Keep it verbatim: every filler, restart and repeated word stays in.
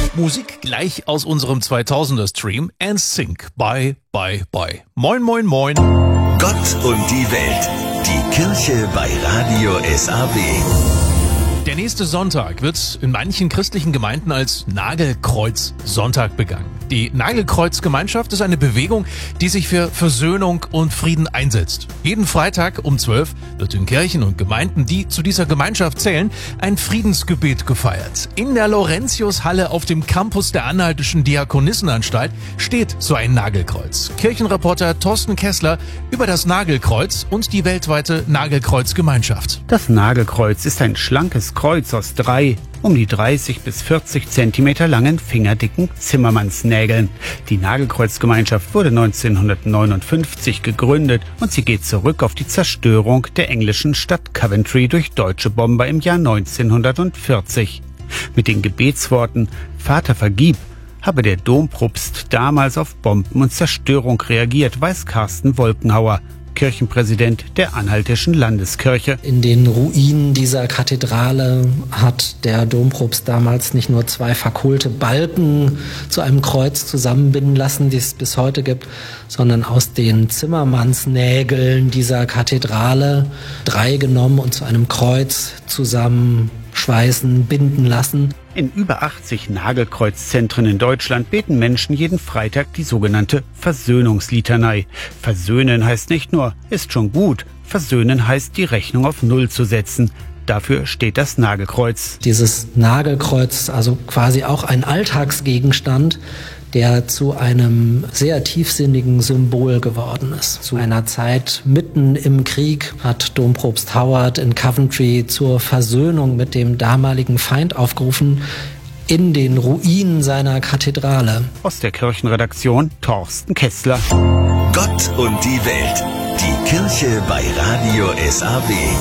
Musik gleich aus unserem zweitausender-Stream N Sync. Bye, bye, bye. Moin, moin, moin. Gott und die Welt. Die Kirche bei Radio S A W. Der nächste Sonntag wird in manchen christlichen Gemeinden als Nagelkreuz-Sonntag begangen. Die Nagelkreuz-Gemeinschaft ist eine Bewegung, die sich für Versöhnung und Frieden einsetzt. Jeden Freitag um zwölf wird in Kirchen und Gemeinden, die zu dieser Gemeinschaft zählen, ein Friedensgebet gefeiert. In der Laurentiushalle auf dem Campus der Anhaltischen Diakonissenanstalt steht so ein Nagelkreuz. Kirchenreporter Thorsten Kessler über das Nagelkreuz und die weltweite Nagelkreuz-Gemeinschaft. Das Nagelkreuz ist ein schlankes Kreuz aus drei, um die dreißig bis vierzig Zentimeter langen, fingerdicken Zimmermannsnägeln. Die Nagelkreuzgemeinschaft wurde neunzehnhundertneunundfünfzig gegründet und sie geht zurück auf die Zerstörung der englischen Stadt Coventry durch deutsche Bomber im Jahr neunzehnhundertvierzig. Mit den Gebetsworten »Vater, vergib« habe der Dompropst damals auf Bomben und Zerstörung reagiert, weiß Carsten Wolkenhauer, Kirchenpräsident der Anhaltischen Landeskirche. In den Ruinen dieser Kathedrale hat der Dompropst damals nicht nur zwei verkohlte Balken zu einem Kreuz zusammenbinden lassen, die es bis heute gibt, sondern aus den Zimmermannsnägeln dieser Kathedrale drei genommen und zu einem Kreuz zusammenschweißen, binden lassen. In über achtzig Nagelkreuzzentren in Deutschland beten Menschen jeden Freitag die sogenannte Versöhnungslitanei. Versöhnen heißt nicht nur, ist schon gut. Versöhnen heißt, die Rechnung auf Null zu setzen. Dafür steht das Nagelkreuz. Dieses Nagelkreuz ist also quasi auch ein Alltagsgegenstand, der zu einem sehr tiefsinnigen Symbol geworden ist. Zu einer Zeit mitten im Krieg hat Dompropst Howard in Coventry zur Versöhnung mit dem damaligen Feind aufgerufen, in den Ruinen seiner Kathedrale. Aus der Kirchenredaktion Thorsten Kessler. Gott und die Welt. Die Kirche bei Radio S A W.